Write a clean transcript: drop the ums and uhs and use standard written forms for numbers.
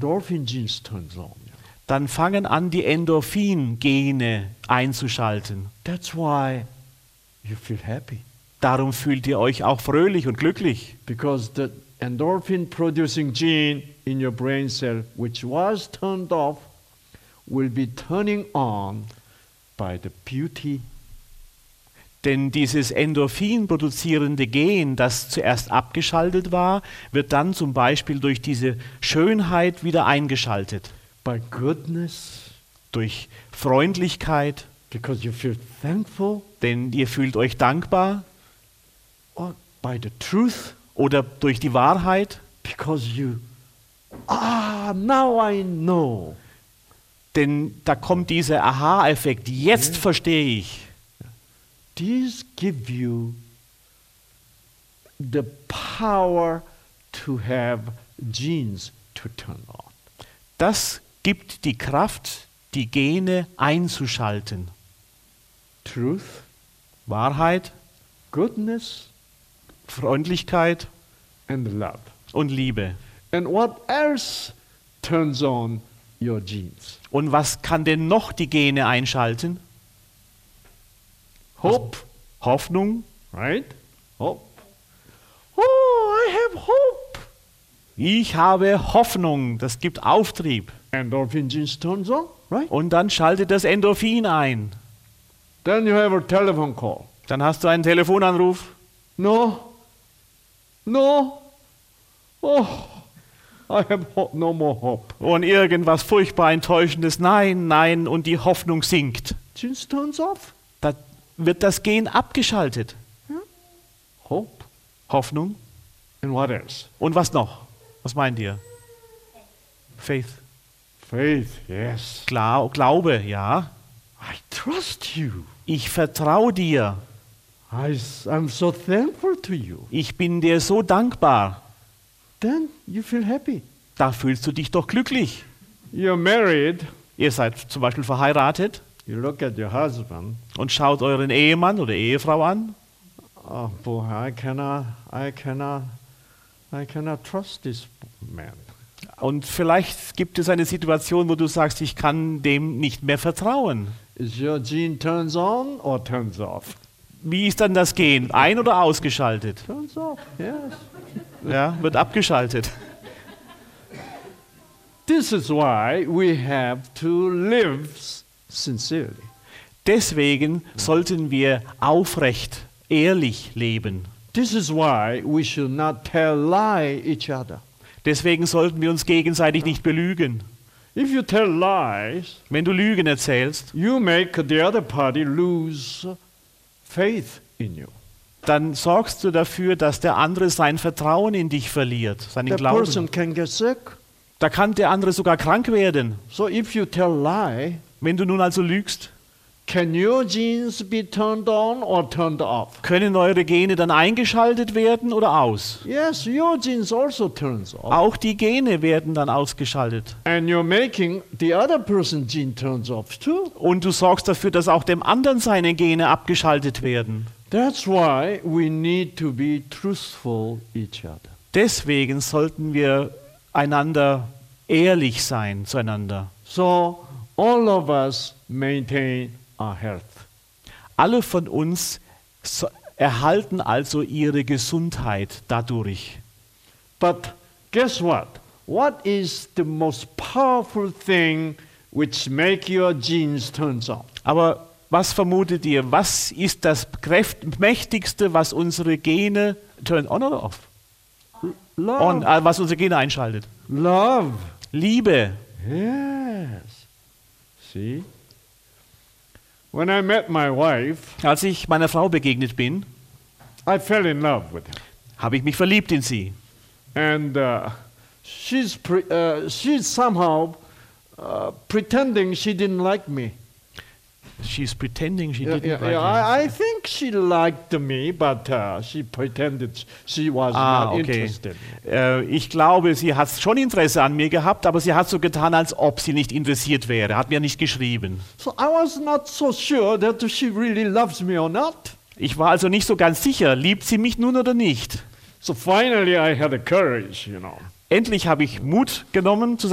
endorphin genes turns on. dann fangen an, die Endorphin-Gene einzuschalten. That's why you feel happy. Darum fühlt ihr euch auch fröhlich und glücklich. Because the endorphin producing gene in your brain cell, which was turned off, will be turning on by the beauty. Denn dieses Endorphin produzierende Gen, das zuerst abgeschaltet war, wird dann zum Beispiel durch diese Schönheit wieder eingeschaltet. By goodness, Durch Freundlichkeit, because you feel thankful, denn ihr fühlt euch dankbar. or by the truth, Oder durch die Wahrheit, because you, now I know. denn da kommt dieser Aha-Effekt. Jetzt verstehe ich. These give you the power to have genes to turn on. Das gibt die Kraft, die Gene einzuschalten. Truth, Wahrheit, goodness, Freundlichkeit and love. und Liebe. And what else turns on your genes? Und was kann denn noch die Gene einschalten? Hope, Hoffnung. right? Hope. Oh, I have hope. Ich habe Hoffnung. Das gibt Auftrieb. Endorphin genes turns on, right? Und dann schaltet das Endorphin ein. Then you have a telephone call. Dann hast du einen Telefonanruf. No, no. Oh, I have no more hope. Und irgendwas furchtbar Enttäuschendes. Nein, nein. Und die Hoffnung sinkt. Genes turns off. Da wird das Gen abgeschaltet. Hope. Hoffnung. And what else? Und was noch? Was meint ihr? Faith. Faith, yes. Glaube, ja. I trust you. Ich vertraue dir. I'm so thankful to you. Ich bin dir so dankbar. Then you feel happy. Da fühlst du dich doch glücklich. You're married. Ihr seid zum Beispiel verheiratet You look at your husband. und schaut euren Ehemann oder Ehefrau an. Oh boy, I cannot trust this man. Und vielleicht gibt es eine Situation, wo du sagst, ich kann dem nicht mehr vertrauen. Is your gene turns on or turns off? Wie ist dann das Gen? Ein- oder ausgeschaltet? Turns off, yes. Ja, wird abgeschaltet. This is why we have to live sincerely. Deswegen sollten wir aufrecht, ehrlich leben. This is why we should not tell lie each other. Deswegen sollten wir uns gegenseitig nicht belügen. If you tell lies, Wenn du Lügen erzählst, you make the other party lose faith in you. dann sorgst du dafür, dass der andere sein Vertrauen in dich verliert, seinen That Glauben. person can get sick. Da kann der andere sogar krank werden. So if you tell lie, Wenn du nun also lügst, can your genes be turned on or turned off? können eure Gene dann eingeschaltet werden oder aus? Yes, your genes also turns off. Auch die Gene werden dann ausgeschaltet. And you're making the other person's gene turns off too. Und du sorgst dafür, dass auch dem anderen seine Gene abgeschaltet werden. That's why we need to be truthful each other. Deswegen sollten wir einander ehrlich sein zueinander. So all of us maintain our health. Alle von uns erhalten also ihre Gesundheit dadurch. But guess what? What is the most powerful thing which make your genes turns on? Aber was vermutet ihr? Was ist das mächtigste, was unsere Gene turn on oder off? Love. Was unsere Gene einschaltet? Love. Liebe. Yes. See? When I met my wife, Als ich meiner Frau begegnet bin, I fell in love with her. habe ich mich verliebt in sie. And she's somehow pretending she didn't like me. She's pretending she Yeah, didn't yeah, like yeah. me. I think she liked me, but she pretended she was not Okay. interested. Ich glaube, sie hat schon Interesse an mir gehabt, aber sie hat so getan, als ob sie nicht interessiert wäre. Hat mir nicht geschrieben. So I was not so sure that she really loves me or not. Ich war also nicht so ganz sicher, liebt sie mich nun oder nicht. So finally I had the courage, Endlich habe ich Mut genommen, zu